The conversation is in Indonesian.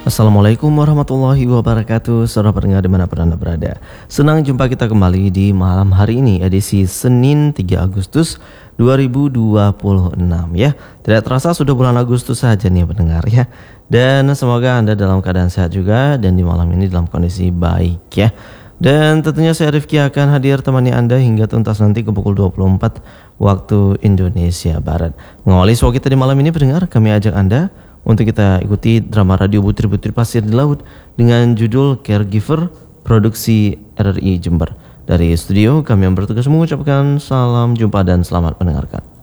Assalamualaikum warahmatullahi wabarakatuh, saudara pendengar dimanapun Anda berada. Senang jumpa kita kembali di malam hari ini, edisi Senin 3 Agustus 2026 ya. Tidak terasa sudah bulan Agustus saja nih pendengar ya. Dan semoga Anda dalam keadaan sehat juga dan di malam ini dalam kondisi baik ya. Dan tentunya saya Rifki akan hadir temani Anda hingga tuntas nanti ke pukul 24 waktu Indonesia Barat. Mengawali show kita di malam ini pendengar, kami ajak Anda untuk kita ikuti drama radio Butir-Butir Pasir di Laut dengan judul Caregiver, produksi RRI Jember. Dari studio kami yang bertugas mengucapkan salam jumpa dan selamat mendengarkan.